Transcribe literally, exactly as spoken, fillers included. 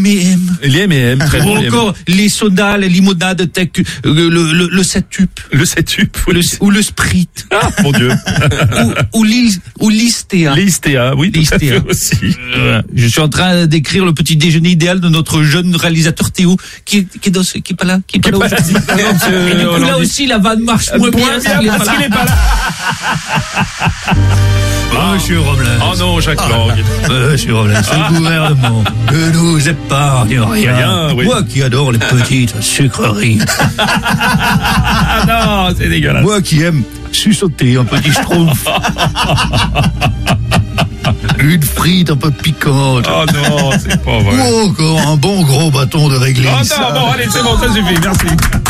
et M. Les M et M, très Ou bien. encore les sodas, les limonades, tech, le, le, le, le setup. Le setup. Le, ou le sprit. Ah, mon Dieu. ou, ou l'is- ou l'Istea. L'Istea, oui, tout à fait aussi. Euh, je suis en train d'écrire le petit déjeuner idéal de notre jeune réalisateur Théo, qui est, qui est, dans ce- qui est pas là, qui est pas Qui est là pas là, aujourd'hui. non, monsieur Et du coup, là Hollande. aussi, la vanne marche moins Moins bien, bien s'il est pas parce là. qu'il est pas là. Monsieur Robles. Oh non, Jacques Lang. Monsieur Robles, ce gouvernement ne nous épargne rien. Rien, oui. Moi qui adore les petites sucreries. Ah non, c'est dégueulasse. Moi qui aime suçoter un petit schtroumpf. Une frite un peu piquante. Oh non, c'est pas vrai. Ou encore un bon gros bâton de réglisse. Oh non, bon, allez, c'est bon, ça suffit, merci.